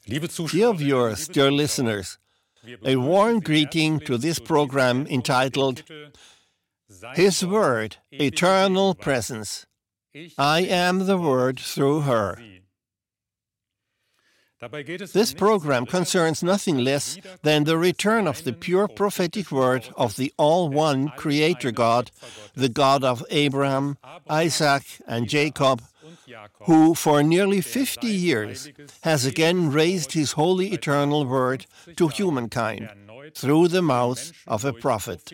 Dear viewers, dear listeners, a warm greeting to this program entitled His Word, Eternal Presence. I am the Word through her. This program concerns nothing less than the return of the pure prophetic word of the all-one Creator God, the God of Abraham, Isaac, and Jacob, who for nearly 50 years has again raised his holy eternal word to humankind through the mouth of a prophet.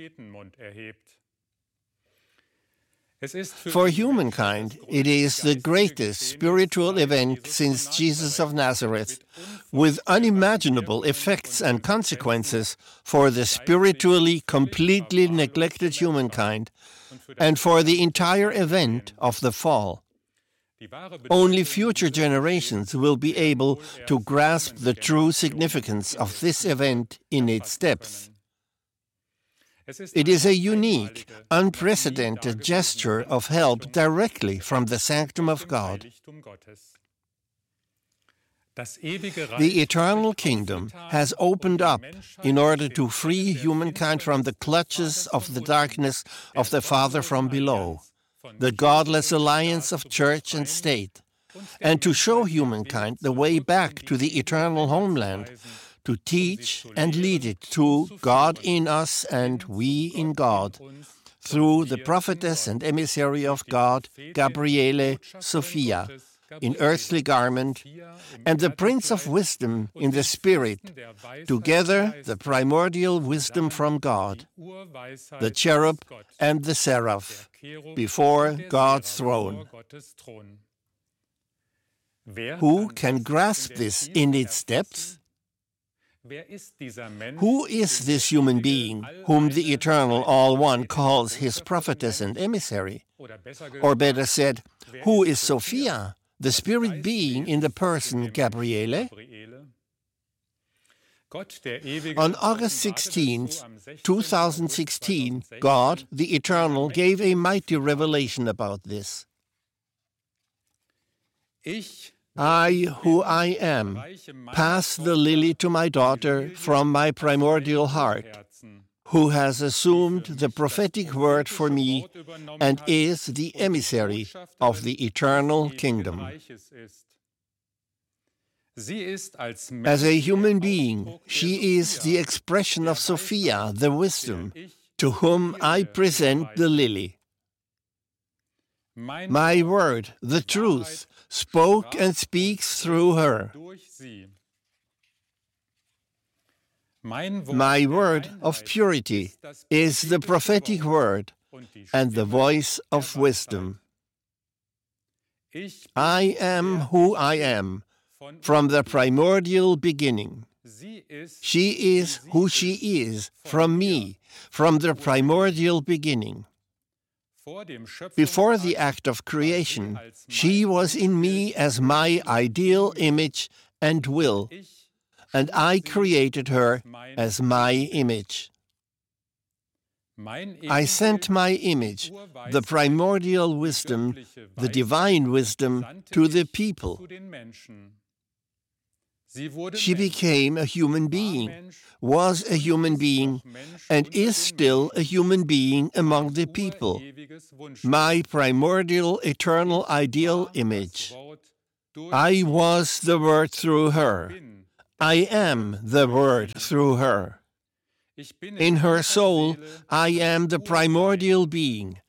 For humankind, it is the greatest spiritual event since Jesus of Nazareth, with unimaginable effects and consequences for the spiritually completely neglected humankind and for the entire event of the fall. Only future generations will be able to grasp the true significance of this event in its depth. It is a unique, unprecedented gesture of help directly from the sanctum of God. The eternal kingdom has opened up in order to free humankind from the clutches of the darkness of the Father from below, the godless alliance of church and state, and to show humankind the way back to the eternal homeland, to teach and lead it to God in us and we in God, through the prophetess and emissary of God, Gabriele Sophia, in earthly garment, and the Prince of Wisdom in the Spirit, together the primordial wisdom from God, the cherub and the seraph, before God's throne. Who can grasp this in its depth? Who is this human being whom the Eternal All-One calls his prophetess and emissary? Or better said, who is Sophia, the spirit being in the person Gabriele? On August 16, 2016, God, the Eternal, gave a mighty revelation about this. I, who I am, pass the lily to my daughter from my primordial heart, who has assumed the prophetic word for me and is the emissary of the eternal kingdom. As a human being, she is the expression of Sophia, the wisdom, to whom I present the lily. My word, the truth, spoke and speaks through her. My word of purity is the prophetic word and the voice of wisdom. I am who I am from the primordial beginning. She is who she is from me, from the primordial beginning. Before the act of creation, she was in me as my ideal image and will, and I created her as my image. I sent my image, the primordial wisdom, the divine wisdom, to the people. She became a human being, was a human being, and is still a human being among the people. My primordial, eternal, ideal image. I was the Word through her. I am the Word through her. In her soul, I am the primordial being,